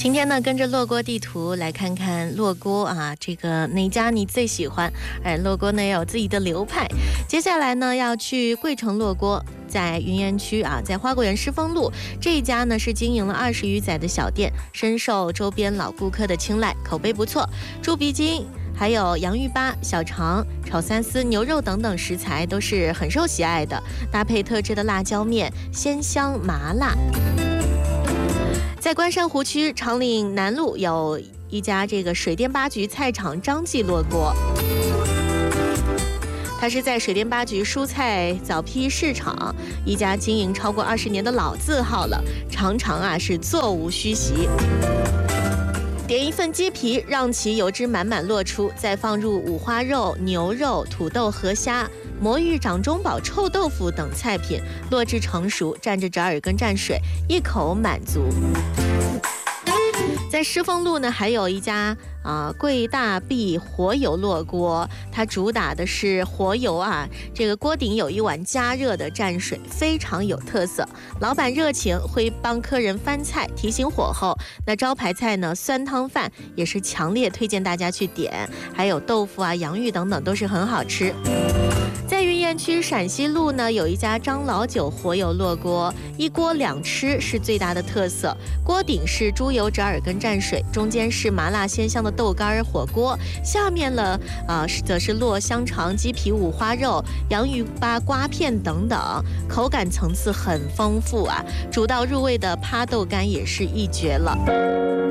今天呢，跟着洛锅地图来看看洛锅啊，这个哪家你最喜欢？洛锅呢也有自己的流派。接下来呢，要去桂城洛锅，在云园区啊，在花果园狮峰路这一家呢是经营了20余载的小店，深受周边老顾客的青睐，口碑不错。猪鼻筋，还有洋芋粑、小肠、炒三丝、牛肉等等食材都是很受喜爱的，搭配特制的辣椒面，鲜香麻辣。在关山湖区长岭南路有一家这个水淀八局菜场张记洛锅，它是在水淀八局蔬菜早批市场一家经营超过20年的老字号了，常常是座无虚席。点一份鸡皮，让其油脂满满落出，再放入五花肉、牛肉、土豆、河虾、魔芋、掌中宝、臭豆腐等菜品，落至成熟，蘸着折耳根蘸水，一口满足。在狮峰路呢，还有一家桂大碧活油洛锅，它主打的是活油啊，这个锅顶有一碗加热的蘸水，非常有特色。老板热情，会帮客人翻菜，提醒火候。那招牌菜呢，酸汤饭也是强烈推荐大家去点，还有豆腐啊、洋芋等等都是很好吃。在云园区陕西路呢，有一家张老九活油洛锅，一锅两吃是最大的特色。锅顶是猪油折耳根蘸水，中间是麻辣鲜香的豆干火锅，下面则是落香肠、鸡皮、五花肉、洋芋粑、瓜片等等，口感层次很丰富啊。煮到入味的趴豆干也是一绝了。